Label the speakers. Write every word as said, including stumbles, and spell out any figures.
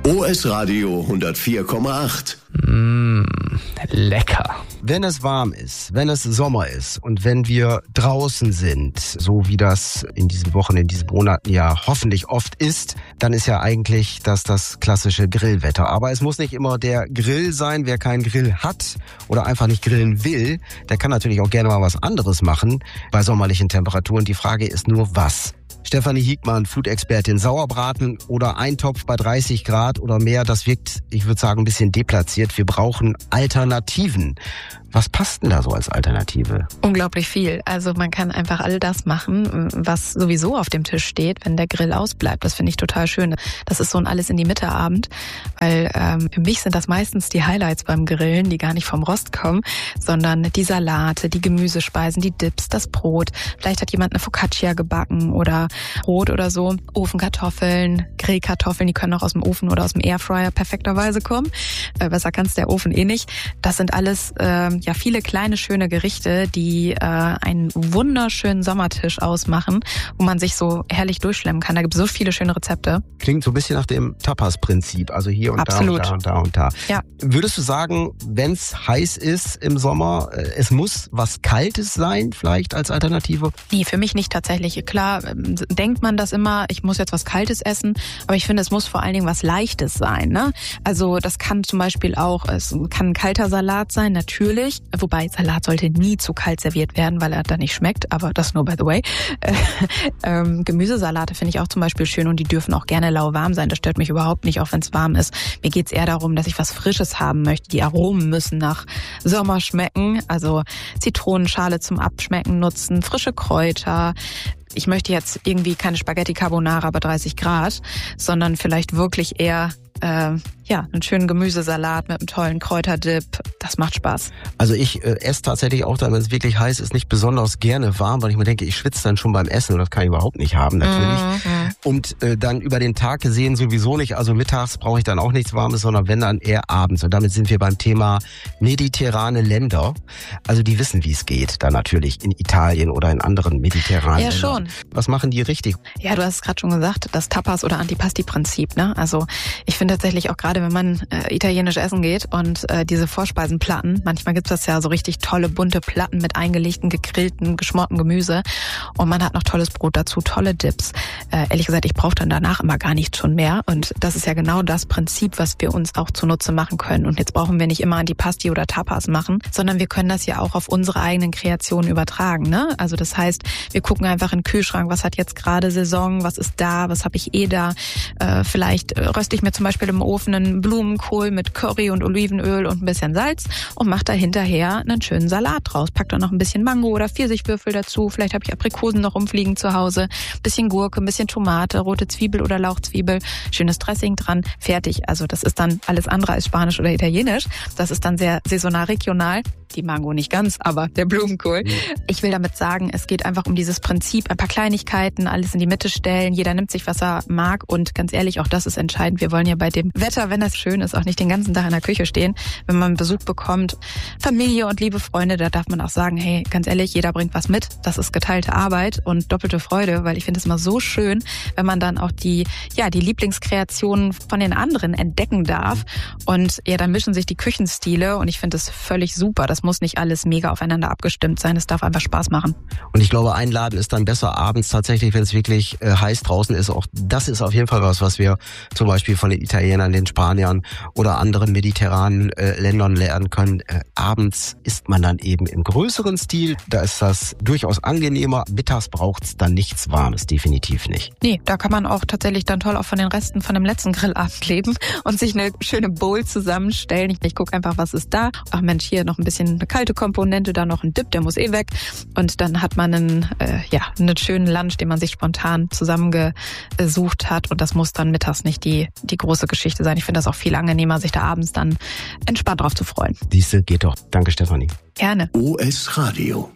Speaker 1: O S Radio hundertvier Komma acht.
Speaker 2: Mmh, lecker.
Speaker 3: Wenn es warm ist, wenn es Sommer ist und wenn wir draußen sind, so wie das in diesen Wochen, in diesen Monaten ja hoffentlich oft ist, dann ist ja eigentlich das das klassische Grillwetter. Aber es muss nicht immer der Grill sein. Wer keinen Grill hat oder einfach nicht grillen will, der kann natürlich auch gerne mal was anderes machen bei sommerlichen Temperaturen. Die Frage ist nur, was? Stefanie Hiegmann, Food-Expertin, Sauerbraten oder Eintopf bei dreißig Grad oder mehr, das wirkt, ich würde sagen, ein bisschen deplatziert. Wir brauchen Alternativen. Was passt denn da so als Alternative?
Speaker 4: Unglaublich viel. Also man kann einfach all das machen, was sowieso auf dem Tisch steht, wenn der Grill ausbleibt. Das finde ich total schön. Das ist so ein alles in die Mitte Abend, weil ähm, für mich sind das meistens die Highlights beim Grillen, die gar nicht vom Rost kommen, sondern die Salate, die Gemüsespeisen, die Dips, das Brot. Vielleicht hat jemand eine Focaccia gebacken oder Brot oder so. Ofenkartoffeln, Grillkartoffeln, die können auch aus dem Ofen oder aus dem Airfryer perfekterweise kommen. Äh, besser kann es der Ofen eh nicht. Das sind alles äh, ja viele kleine, schöne Gerichte, die äh, einen wunderschönen Sommertisch ausmachen, wo man sich so herrlich durchschlemmen kann. Da gibt es so viele schöne Rezepte.
Speaker 3: Klingt so ein bisschen nach dem Tapas-Prinzip, also hier und
Speaker 4: Absolut.
Speaker 3: da und da und da und da.
Speaker 4: Ja.
Speaker 3: Würdest du sagen, wenn es heiß ist im Sommer, es muss was Kaltes sein, vielleicht als Alternative?
Speaker 4: Nee, für mich nicht tatsächlich. Klar, denkt man das immer, ich muss jetzt was Kaltes essen, aber ich finde, es muss vor allen Dingen was Leichtes sein. Ne? Also das kann zum Beispiel auch, es kann ein kalter Salat sein, natürlich. Wobei Salat sollte nie zu kalt serviert werden, weil er dann nicht schmeckt, aber das nur by the way. Äh, ähm, Gemüsesalate finde ich auch zum Beispiel schön und die dürfen auch gerne lauwarm sein. Das stört mich überhaupt nicht, auch wenn es warm ist. Mir geht es eher darum, dass ich was Frisches haben möchte. Die Aromen müssen nach Sommer schmecken, also Zitronenschale zum Abschmecken nutzen, frische Kräuter. Ich möchte jetzt irgendwie keine Spaghetti Carbonara bei dreißig Grad, sondern vielleicht wirklich eher äh, ja, einen schönen Gemüsesalat mit einem tollen Kräuterdip. Das macht Spaß.
Speaker 3: Also ich äh, esse tatsächlich auch dann, wenn es wirklich heiß ist, nicht besonders gerne warm, weil ich mir denke, ich schwitze dann schon beim Essen und das kann ich überhaupt nicht haben, natürlich. Mhm. Und äh, dann über den Tag gesehen sowieso nicht. Also mittags brauche ich dann auch nichts Warmes, sondern wenn dann eher abends. Und damit sind wir beim Thema mediterrane Länder. Also die wissen, wie es geht, dann natürlich in Italien oder in anderen mediterranen
Speaker 4: ja,
Speaker 3: Ländern.
Speaker 4: Schon.
Speaker 3: Was machen die richtig?
Speaker 4: Ja, du hast es gerade schon gesagt, das Tapas- oder Antipasti-Prinzip. Ne? Also ich finde tatsächlich auch gerade, wenn man äh, italienisch essen geht und äh, diese Vorspeisenplatten, manchmal gibt es das ja so richtig tolle, bunte Platten mit eingelegten, gegrillten, geschmorten Gemüse und man hat noch tolles Brot dazu, tolle Dips. Äh, ehrlich gesagt, ich brauche dann danach immer gar nichts schon mehr und das ist ja genau das Prinzip, was wir uns auch zunutze machen können. Und jetzt brauchen wir nicht immer Antipasti oder Tapas machen, sondern wir können das ja auch auf unsere eigenen Kreationen übertragen. Ne? Also das heißt, wir gucken einfach in den Kühlschrank, was hat jetzt gerade Saison, was ist da, was habe ich eh da. Äh, vielleicht röste ich mir zum Beispiel im Ofen einen Blumenkohl mit Curry und Olivenöl und ein bisschen Salz und mache da hinterher einen schönen Salat draus. Pack da noch ein bisschen Mango oder Pfirsichwürfel dazu. Vielleicht habe ich Aprikosen noch rumfliegen zu Hause. Bisschen Gurke, ein bisschen Tomate, rote Zwiebel oder Lauchzwiebel, schönes Dressing dran, fertig. Also das ist dann alles andere als Spanisch oder Italienisch. Das ist dann sehr saisonal, regional. Die Mango nicht ganz, aber der Blumenkohl. Mhm. Ich will damit sagen, es geht einfach um dieses Prinzip, ein paar Kleinigkeiten, alles in die Mitte stellen. Jeder nimmt sich, was er mag und ganz ehrlich, auch das ist entscheidend. Wir wollen ja bei dem Wetter, wenn das schön ist, auch nicht den ganzen Tag in der Küche stehen. Wenn man Besuch bekommt, Familie und liebe Freunde, da darf man auch sagen, hey, ganz ehrlich, jeder bringt was mit. Das ist geteilte Arbeit und doppelte Freude, weil ich finde es immer so schön, wenn man dann auch die, ja, die Lieblingskreationen von den anderen entdecken darf. Und ja, dann mischen sich die Küchenstile und ich finde es völlig super. Das muss nicht alles mega aufeinander abgestimmt sein. Es darf einfach Spaß machen.
Speaker 3: Und ich glaube, einladen ist dann besser abends tatsächlich, wenn es wirklich äh, heiß draußen ist. Auch das ist auf jeden Fall was, was wir zum Beispiel von den Italienern, den Spaniern oder anderen mediterranen äh, Ländern lernen können. Äh, abends isst man dann eben im größeren Stil. Da ist das durchaus angenehmer. Mittags braucht es dann nichts Warmes, definitiv nicht.
Speaker 4: Nee, da kann man auch tatsächlich dann toll auch von den Resten von dem letzten Grillabend leben und sich eine schöne Bowl zusammenstellen. Ich, ich gucke einfach, was ist da. Ach Mensch, hier noch ein bisschen eine kalte Komponente, dann noch ein Dip, der muss eh weg. Und dann hat man einen, äh, ja, einen schönen Lunch, den man sich spontan zusammengesucht hat. Und das muss dann mittags nicht die, die große Geschichte sein. Ich finde das auch viel angenehmer, sich da abends dann entspannt drauf zu freuen.
Speaker 3: Diese geht doch. Danke, Stefanie.
Speaker 4: Gerne.
Speaker 1: O S Radio.